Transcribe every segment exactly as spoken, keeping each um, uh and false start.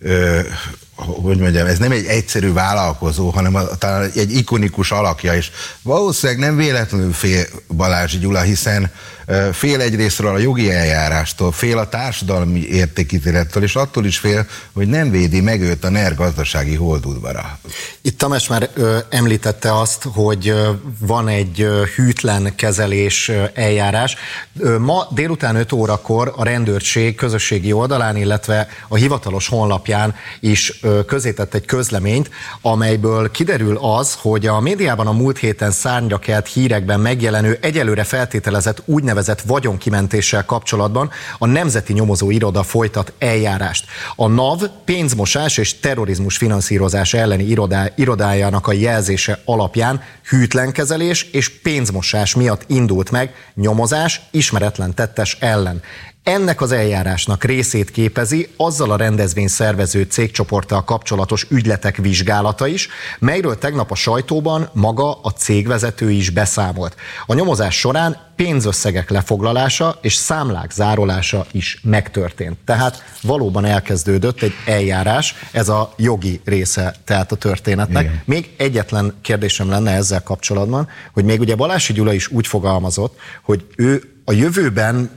hogy mondjam, ez nem egy egyszerű vállalkozó, hanem a, talán egy ikonikus alakja, és valószínűleg nem véletlenül fél Balázs Gyula, hiszen fél egyrésztről a jogi eljárástól, fél a társadalmi értékítélettől, és attól is fél, hogy nem védi meg őt a NER gazdasági holdudvara. Itt Tamás már ö, említette azt, hogy ö, van egy ö, hűtlen kezelés ö, eljárás. Ö, ma délután öt órakor a rendőrség közösségi oldalán, illetve a hivatalos honlapján is ö, közzétett egy közleményt, amelyből kiderül az, hogy a médiában a múlt héten szárnyra kelt hírekben megjelenő egyelőre feltételezett úgynevezett vagyonkimentéssel kapcsolatban a Nemzeti Nyomozó Iroda folytat eljárást. A NAV pénzmosás és terrorizmus finanszírozás elleni irodá, irodájának a jelzése alapján hűtlenkezelés és pénzmosás miatt indult meg nyomozás ismeretlen tettes ellen. Ennek az eljárásnak részét képezi azzal a rendezvényszervező cégcsoporttal kapcsolatos ügyletek vizsgálata is, melyről tegnap a sajtóban maga a cégvezető is beszámolt. A nyomozás során pénzösszegek lefoglalása és számlák zárolása is megtörtént. Tehát valóban elkezdődött egy eljárás, ez a jogi része tehát a történetnek. Igen. Még egyetlen kérdésem lenne ezzel kapcsolatban, hogy még ugye Balási Gyula is úgy fogalmazott, hogy ő a jövőben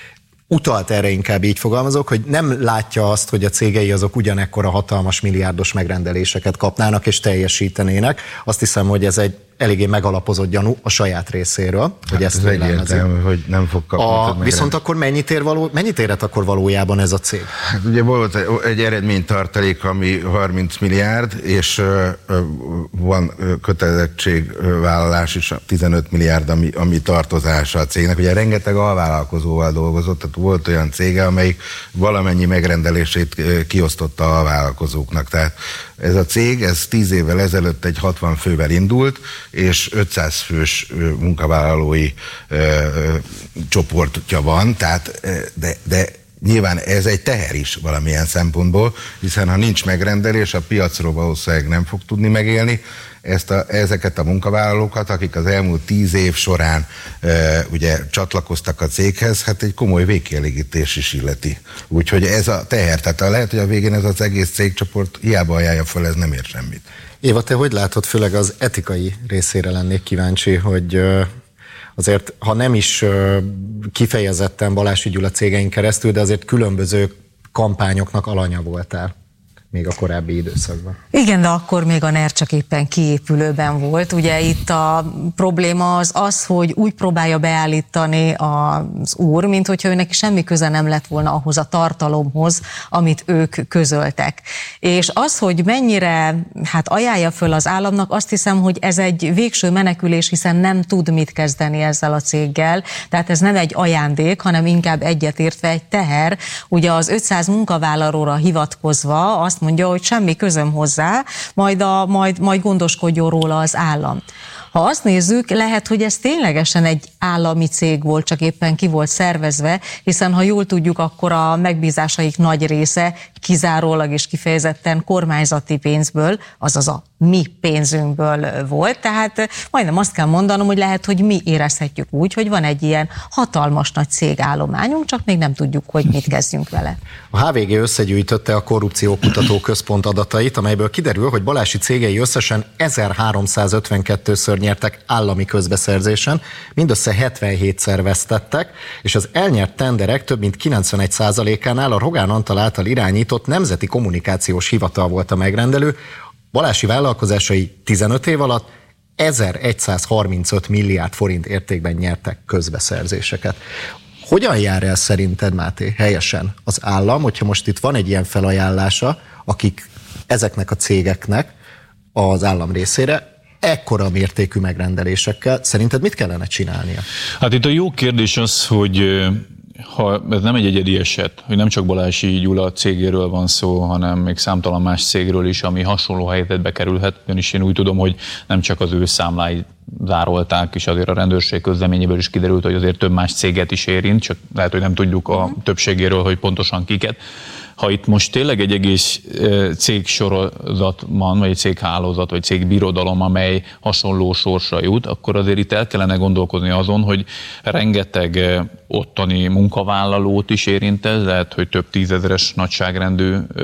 utalt erre, inkább így fogalmazok, hogy nem látja azt, hogy a cégei azok ugyanekkora hatalmas milliárdos megrendeléseket kapnának és teljesítenének. Azt hiszem, hogy ez egy eléggé megalapozott gyanú a saját részéről, hát hogy ezt egyértelmű, hogy nem fog kapni. A, viszont akkor mennyit ér való, mennyit érhet akkor valójában ez a cég? Hát ugye volt egy eredménytartalék, ami harminc milliárd, és uh, van kötelezettségvállalás is, tizenöt milliárd, ami, ami tartozása a cégnek. Ugye rengeteg alvállalkozóval dolgozott, tehát volt olyan cége, amelyik valamennyi megrendelését kiosztotta a vállalkozóknak. Tehát ez a cég, ez tíz évvel ezelőtt egy hatvan fővel indult, és ötszáz fős munkavállalói ö, ö, csoportja van, tehát, de, de nyilván ez egy teher is valamilyen szempontból, hiszen ha nincs megrendelés, a piacról valószínűleg nem fog tudni megélni. Ezt a, ezeket a munkavállalókat, akik az elmúlt tíz év során e, ugye csatlakoztak a céghez, hát egy komoly végkielégítés is illeti. Úgyhogy ez a teher, tehát lehet, hogy a végén ez az egész cégcsoport hiába ajánlja föl, ez nem ér semmit. Éva, te hogy látod, főleg az etikai részére lennék kíváncsi, hogy azért, ha nem is kifejezetten Balási Gyula cégein keresztül, de azért különböző kampányoknak alanya voltál még a korábbi időszakban. Igen, de akkor még a NER csak éppen kiépülőben volt. Ugye itt a probléma az az, hogy úgy próbálja beállítani az úr, mint hogyha őnek semmi köze nem lett volna ahhoz a tartalomhoz, amit ők közöltek. És az, hogy mennyire hát ajánlja föl az államnak, azt hiszem, hogy ez egy végső menekülés, hiszen nem tud mit kezdeni ezzel a céggel. Tehát ez nem egy ajándék, hanem inkább egyetértve egy teher. Ugye az ötszáz munkavállalóra hivatkozva azt mondja, hogy semmi közöm hozzá, majd, a, majd, majd gondoskodjon róla az állam. Ha azt nézzük, lehet, hogy ez ténylegesen egy állami cég volt, csak éppen ki volt szervezve, hiszen ha jól tudjuk, akkor a megbízásaik nagy része kizárólag és kifejezetten kormányzati pénzből, azaz a mi pénzünkből volt, tehát majdnem azt kell mondanom, hogy lehet, hogy mi érezhetjük úgy, hogy van egy ilyen hatalmas nagy cégállományunk, csak még nem tudjuk, hogy mit kezdjünk vele. A há vé gé összegyűjtötte a Korrupciókutató Központ adatait, amelyből kiderül, hogy Balási cégei összesen ezerháromszázötvenkettőször nyertek állami közbeszerzésen, mindössze hetvenhétszer vesztettek, és az elnyert tenderek több mint kilencvenegy százalékánál a Rogán Antal által irányított Nemzeti Kommunikációs Hivatal volt a megrendelő. Balási vállalkozásai tizenöt év alatt ezerszázharmincöt milliárd forint értékben nyertek közbeszerzéseket. Hogyan jár el szerinted, Máté, helyesen az állam, hogyha most itt van egy ilyen felajánlása, akik ezeknek a cégeknek az állam részére ekkora mértékű megrendelésekkel, szerinted mit kellene csinálnia? Hát itt a jó kérdés az, hogy ha ez nem egy egyedi eset, hogy nem csak Balási Gyula cégéről van szó, hanem még számtalan más cégről is, ami hasonló helyzetbe kerülhet, ugyanis én úgy tudom, hogy nem csak az ő számláit zárolták, és azért a rendőrség közleményéből is kiderült, hogy azért több más céget is érint, csak lehet, hogy nem tudjuk a többségéről, hogy pontosan kiket. Ha itt most tényleg egy egész cégsorozat van, vagy egy céghálózat, vagy cégbirodalom, amely hasonló sorsra jut, akkor azért itt el kellene gondolkozni azon, hogy rengeteg ottani munkavállalót is érint ez, lehet, hogy több tízezeres nagyságrendű